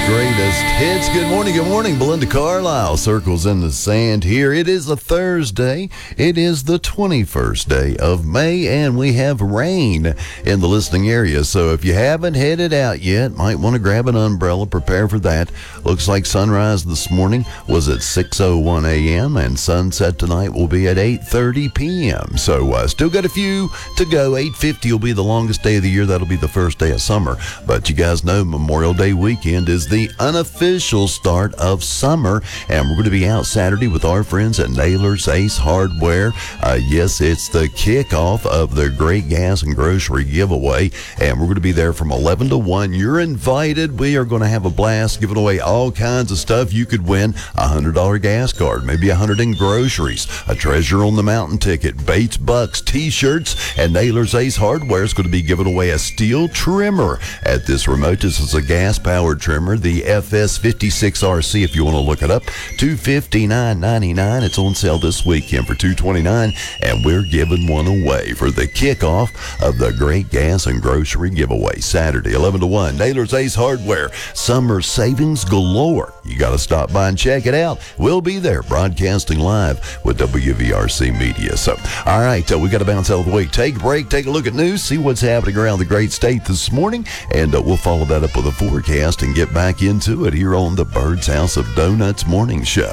greatest hits. Good morning. Belinda Carlisle, Circles in the Sand here. It is a Thursday. It is the 21st day of May, and we have rain in the listening area. So if you haven't headed out yet, might want to grab an umbrella, prepare for that. Looks like sunrise this morning was at 6:01 a.m., and sunset tonight will be at 8:30 p.m. So still got a few to go. 8:50 will be the longest day of the year. That'll be the first day of summer. But you guys know Memorial Day weekend is the unofficial start of summer, and we're going to be out Saturday with our friends at Naylor's Ace Hardware. Yes, it's the kickoff of the Great Gas and Grocery giveaway, and we're going to be there from 11 to 1. You're invited. We are going to have a blast giving away all kinds of stuff. You could win a $100 gas card, maybe $100 in groceries, a Treasure on the Mountain ticket, Bates Bucks t-shirts, and Naylor's Ace Hardware is going to be giving away a steel trimmer at this remote. This is a gas-powered trimmer, the FS56RC, if you want to look it up. $259.99. It's on sale this weekend for $229, and we're giving one away for the kickoff of the Great Gas and Grocery giveaway, Saturday, 11 to 1. Naylor's Ace Hardware, summer savings galore. You got to stop by and check it out. We'll be there broadcasting live with WVRC Media. So, all right, we got to bounce out of the way. Take a break, take a look at news, see what's happening around the great state this morning, and we'll follow that up with a forecast and get back into it here on the Bird's House of Donuts Morning Show.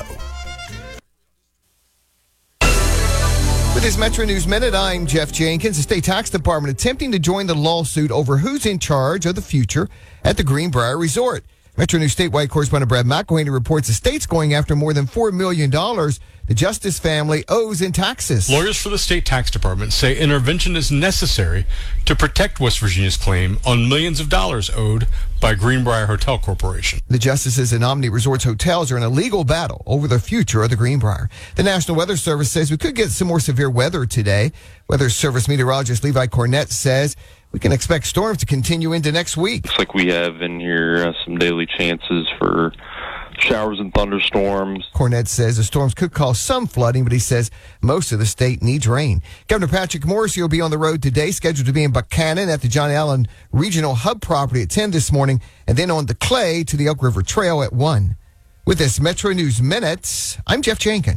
With this Metro News Minute, I'm Jeff Jenkins. The state tax department attempting to join the lawsuit over who's in charge of the future at the Greenbrier Resort. Metro News statewide correspondent Brad McElhaney reports the state's going after more than $4 million the Justice family owes in taxes. Lawyers for the state tax department say intervention is necessary to protect West Virginia's claim on millions of dollars owed by Greenbrier Hotel Corporation. The Justices and Omni Resorts hotels are in a legal battle over the future of the Greenbrier. The National Weather Service says we could get some more severe weather today. Weather Service meteorologist Levi Cornett says we can expect storms to continue into next week. Looks like we have in here some daily chances for showers and thunderstorms. Cornett says the storms could cause some flooding, but he says most of the state needs rain. Governor Patrick Morrisey will be on the road today, scheduled to be in Buchanan at the John Allen Regional Hub property at 10 this morning, and then on the Clay to the Elk River Trail at 1. With this Metro News Minute, I'm Jeff Jenkins.